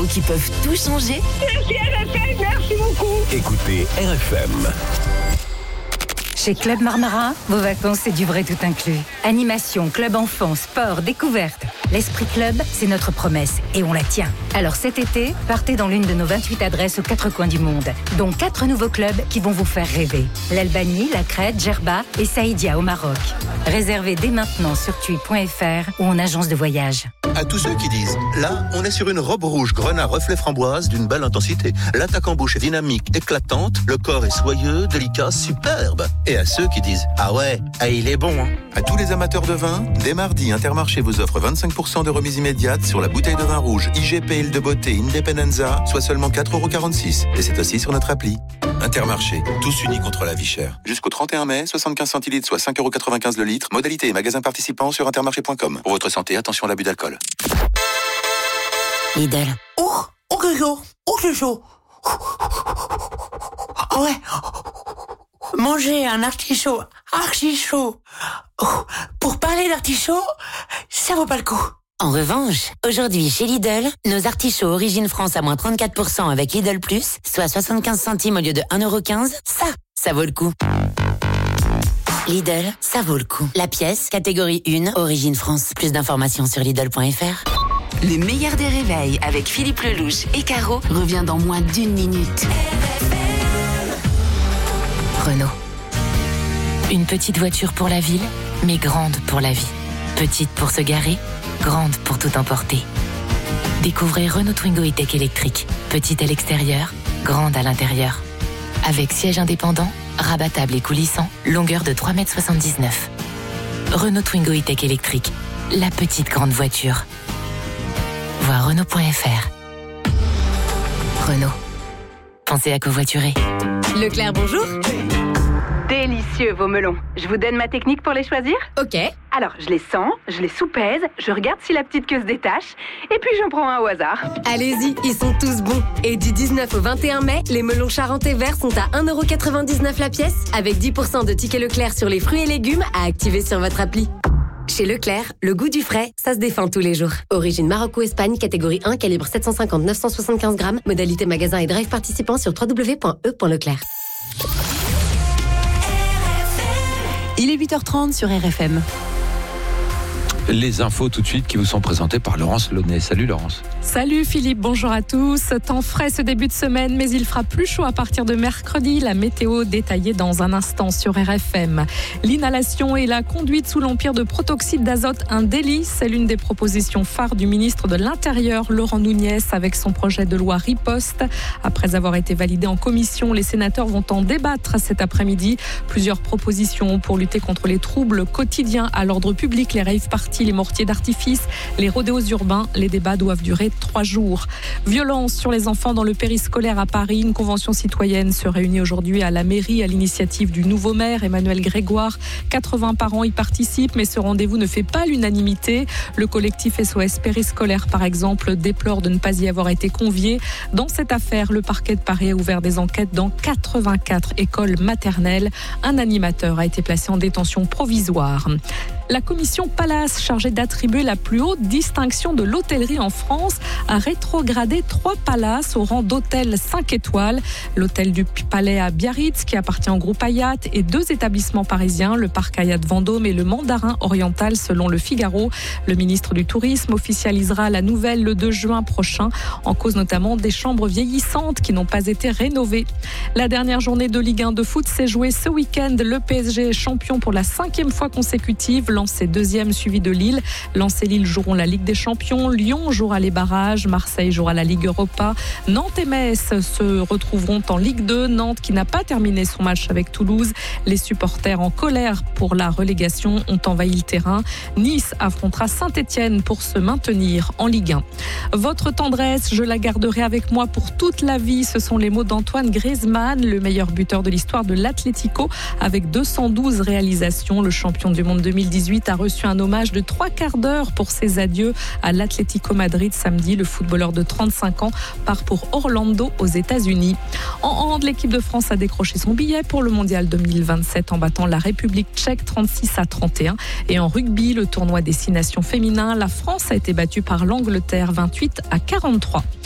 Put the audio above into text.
qui peuvent tout changer. Merci RFM, merci beaucoup. Écoutez RFM. Chez Club Marmarin, vos vacances, c'est du vrai tout inclus. Animation, club enfant, sport, découverte. L'esprit club, c'est notre promesse et on la tient. Alors cet été, partez dans l'une de nos 28 adresses aux 4 coins du monde, dont 4 nouveaux clubs qui vont vous faire rêver. L'Albanie, la Crète, Djerba et Saïdia au Maroc. Réservez dès maintenant sur tui.fr ou en agence de voyage. À tous ceux qui disent, là, on est sur une robe rouge grenat reflet framboise d'une belle intensité. L'attaque en bouche est dynamique, éclatante, le corps est soyeux, délicat, superbe. Et à ceux qui disent, ah ouais, il est bon. Hein. À tous les amateurs de vin, dès mardi, Intermarché vous offre 25% de remise immédiate sur la bouteille de vin rouge IGP Île de Beauté Independenza, soit seulement 4,46 €. Et c'est aussi sur notre appli. Intermarché, tous unis contre la vie chère. Jusqu'au 31 mai, 75 centilitres, soit 5,95 € le litre. Modalité et magasins participants sur intermarché.com. Pour votre santé, attention à l'abus d'alcool. Lidl. Oh, c'est chaud. Ah ouais. Manger un artichaut archi chaud. Pour parler d'artichaut, ça vaut pas le coup. En revanche, aujourd'hui chez Lidl, nos artichauts Origine France à moins 34% avec Lidl Plus, soit 75 centimes au lieu de 1,15 €, ça vaut le coup. Lidl, ça vaut le coup. La pièce, catégorie 1, Origine France. Plus d'informations sur Lidl.fr. Les meilleurs des réveils avec Philippe Lelouch et Caro revient dans moins d'1 minute. Renault. Une petite voiture pour la ville, mais grande pour la vie. Petite pour se garer, grande pour tout emporter. Découvrez Renault Twingo E-Tech électrique. Petite à l'extérieur, grande à l'intérieur. Avec siège indépendant, rabattable et coulissant, longueur de 3,79 m. Renault Twingo E-Tech électrique. La petite grande voiture. Voir Renault.fr. Renault. Pensez à covoiturer. Leclerc, bonjour. Délicieux vos melons. Je vous donne ma technique pour les choisir ? Ok. Alors, je les sens, je les soupèse, je regarde si la petite queue se détache, et puis j'en prends un au hasard. Allez-y, ils sont tous bons. Et du 19 au 21 mai, les melons charentais verts sont à 1,99 € la pièce, avec 10% de tickets Leclerc sur les fruits et légumes à activer sur votre appli. Chez Leclerc, le goût du frais, ça se défend tous les jours. Origine Maroc ou Espagne, catégorie 1, calibre 750-975 grammes. Modalité magasin et drive participant sur www.e.leclerc. Il est 8h30 sur RFM. Les infos tout de suite qui vous sont présentées par Laurence Launay. Salut Laurence. Salut Philippe, bonjour à tous. Temps frais ce début de semaine, mais il fera plus chaud à partir de mercredi. La météo détaillée dans un instant sur RFM. L'inhalation et la conduite sous l'empire de protoxyde d'azote, un délit. C'est l'une des propositions phares du ministre de l'Intérieur, Laurent Nunez, avec son projet de loi Riposte. Après avoir été validé en commission, les sénateurs vont en débattre cet après-midi. Plusieurs propositions pour lutter contre les troubles quotidiens à l'ordre public, les rave parties, les mortiers d'artifice, les rodéos urbains. Les débats doivent durer 3 jours. Violence sur les enfants dans le périscolaire à Paris. Une convention citoyenne se réunit aujourd'hui à la mairie à l'initiative du nouveau maire Emmanuel Grégoire. 80 parents y participent, mais ce rendez-vous ne fait pas l'unanimité. Le collectif SOS Périscolaire, par exemple, déplore de ne pas y avoir été convié. Dans cette affaire, le parquet de Paris a ouvert des enquêtes dans 84 écoles maternelles. Un animateur a été placé en détention provisoire. La commission Palace, chargée d'attribuer la plus haute distinction de l'hôtellerie en France, a rétrogradé 3 palaces au rang d'hôtel 5 étoiles. L'hôtel du Palais à Biarritz, qui appartient au groupe Hayat, et 2 établissements parisiens, le parc Hayat Vendôme et le Mandarin Oriental, selon le Figaro. Le ministre du Tourisme officialisera la nouvelle le 2 juin prochain, en cause notamment des chambres vieillissantes qui n'ont pas été rénovées. La dernière journée de Ligue 1 de foot s'est jouée ce week-end. Le PSG est champion pour la 5e fois consécutive. Lens est 2e, suivi de Lille. Lens et Lille joueront la Ligue des Champions. Lyon jouera les barrages. Marseille jouera la Ligue Europa. Nantes et Metz se retrouveront en Ligue 2. Nantes qui n'a pas terminé son match avec Toulouse. Les supporters en colère pour la relégation ont envahi le terrain. Nice affrontera Saint-Etienne pour se maintenir en Ligue 1. Votre tendresse, je la garderai avec moi pour toute la vie. Ce sont les mots d'Antoine Griezmann, le meilleur buteur de l'histoire de l'Atlético, avec 212 réalisations. Le champion du monde 2018 a reçu un hommage de 3/4 d'heure pour ses adieux à l'Atlético Madrid samedi. Le footballeur de 35 ans part pour Orlando aux États-Unis. En hand, l'équipe de France a décroché son billet pour le mondial 2027 en battant la République tchèque 36-31. Et en rugby, le tournoi des 6 nations féminins, la France a été battue par l'Angleterre 28-43.